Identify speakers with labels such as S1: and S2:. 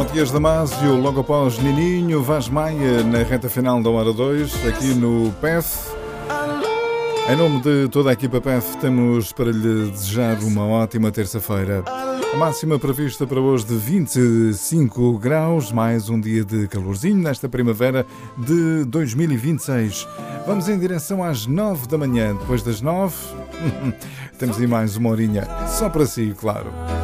S1: Matias Damasio, logo após Nininho, Vaz Maia, na reta final da hora 2, aqui no PEF. Em nome de toda a equipa PEF, temos para lhe desejar uma ótima terça-feira. A máxima prevista para hoje de 25 graus, mais um dia de calorzinho nesta primavera de 2026. Vamos em direção às 9 da manhã. Depois das 9, temos aí mais uma horinha, só para si, claro.